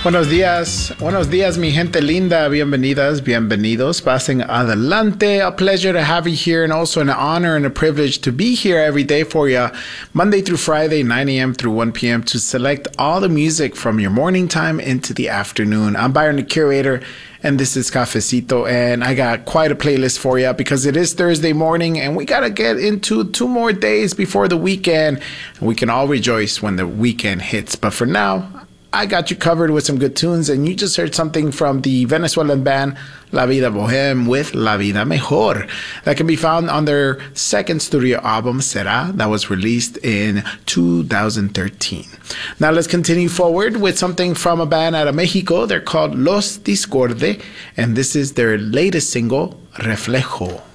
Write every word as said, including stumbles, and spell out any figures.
Buenos días, buenos días, mi gente linda. Bienvenidas, bienvenidos. Pasen adelante. A pleasure to have you here, and also an honor and a privilege to be here every day for you, Monday through Friday, nine a.m. through one p.m. to select all the music from your morning time into the afternoon. I'm Byron, the curator, and this is Cafecito, and I got quite a playlist for you because it is Thursday morning, and we got to get into two more days before the weekend. We can all rejoice when the weekend hits, but for now, I got you covered with some good tunes, and you just heard something from the Venezuelan band La Vida Boheme with La Vida Mejor. That can be found on their second studio album, Será, that was released in two thousand thirteen. Now let's continue forward with something from a band out of Mexico. They're called Los Discorde, and this is their latest single, Reflejo.